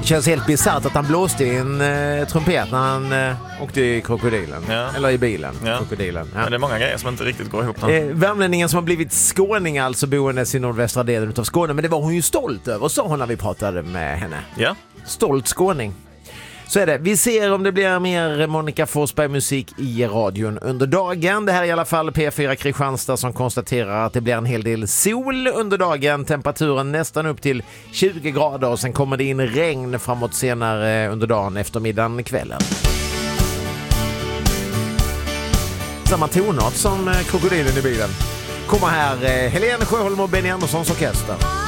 Det känns helt bisarrt att han blåste i en trumpet när han åkte i krokodilen. Ja. Eller i bilen. Ja. Krokodilen. Ja. Men det är många grejer som inte riktigt går ihop. Värmlänningen som har blivit skåning, alltså boendes i nordvästra delen av Skåne. Men det var hon ju stolt över, sa hon när vi pratade med henne. Ja. Stolt skåning. Så är det. Vi ser om det blir mer Monica Forsberg-musik i radion under dagen. Det här är i alla fall P4 Kristianstad som konstaterar att det blir en hel del sol under dagen. Temperaturen nästan upp till 20 grader och sen kommer det in regn framåt senare under dagen, eftermiddagen, kvällen. Samma tonart som krokodilen i bilen. Kommer här Helene Sjöholm och Benny Anderssons orkester.